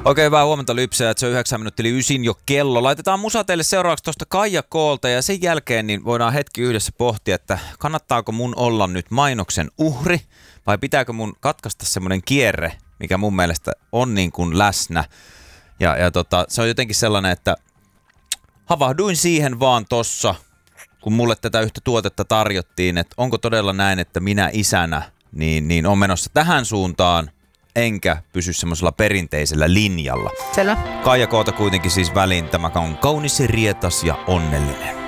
Oikein hyvää huomenta Lypsää, että se on 9 minuuttia yli 9 jo kello. Laitetaan musa teille seuraavaksi tuosta Kaija Koolta ja sen jälkeen niin voidaan hetki yhdessä pohtia, että kannattaako mun olla nyt mainoksen uhri vai pitääkö mun katkaista semmoinen kierre, mikä mun mielestä on niin kuin läsnä. Ja se on jotenkin sellainen, että havahduin siihen vaan tossa, kun mulle tätä yhtä tuotetta tarjottiin, että onko todella näin, että minä isänä niin on menossa tähän suuntaan, enkä pysy semmoisella perinteisellä linjalla. Selvä. Kaija Koota kuitenkin siis väliin. Tämä on kaunis, rietas ja onnellinen.